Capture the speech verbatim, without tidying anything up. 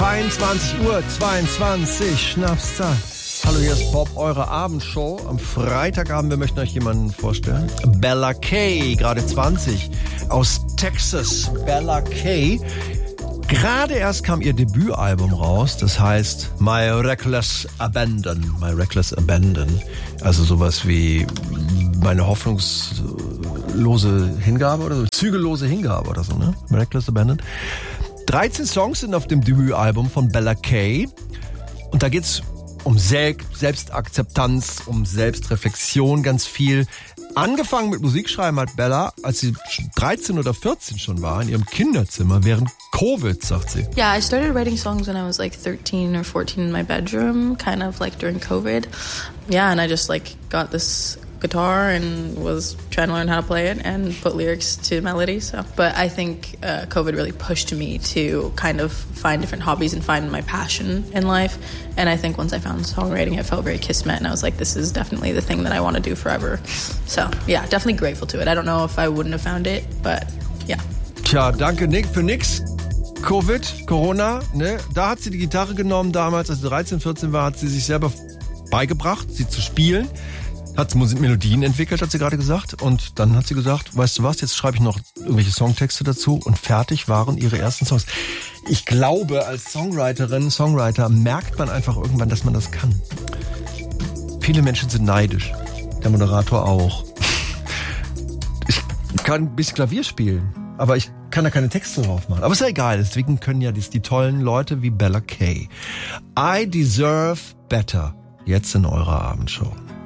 zweiundzwanzig Uhr zweiundzwanzig, Schnapszeit. Hallo, hier ist Bob, eure Abendshow. Am Freitagabend, wir möchten euch jemanden vorstellen. Bella Kay, gerade zwanzig, aus Texas. Bella Kay. Gerade erst kam ihr Debütalbum raus, das heißt My Reckless Abandon. My Reckless Abandon. Also sowas wie meine hoffnungslose Hingabe oder so. Zügellose Hingabe oder so, ne? My Reckless Abandon. dreizehn Songs sind auf dem Debütalbum von Bella Kay. Und da geht's um Selbstakzeptanz, um Selbstreflexion ganz viel. Angefangen mit Musikschreiben hat Bella, als sie dreizehn oder vierzehn schon war, in ihrem Kinderzimmer während Covid, sagt sie. Yeah, I started writing songs when I was like thirteen or fourteen in my bedroom, kind of like during COVID. Yeah, and I just like got this guitar and was trying to learn how to play it and put lyrics to melody. So, but I think uh, COVID really pushed me to kind of find different hobbies and find my passion in life. And I think once I found songwriting, it felt very kismet, and I was like, this is definitely the thing that I want to do forever. So, yeah, definitely grateful to it. I don't know if I wouldn't have found it, but yeah. Tja, danke Nick für nix. Covid, Corona, ne? Da hat sie die Gitarre genommen damals, als sie dreizehn, vierzehn war, hat sie sich selber beigebracht, sie zu spielen. Hat Melodien entwickelt, hat sie gerade gesagt. Und dann hat sie gesagt, weißt du was, jetzt schreibe ich noch irgendwelche Songtexte dazu. Und fertig waren ihre ersten Songs. Ich glaube, als Songwriterin, Songwriter merkt man einfach irgendwann, dass man das kann. Viele Menschen sind neidisch. Der Moderator auch. Ich kann ein bisschen Klavier spielen, aber ich kann da keine Texte drauf machen. Aber ist ja egal, deswegen können ja die, die tollen Leute wie Bella Kay. I Deserve Better. Jetzt in eurer Abendshow.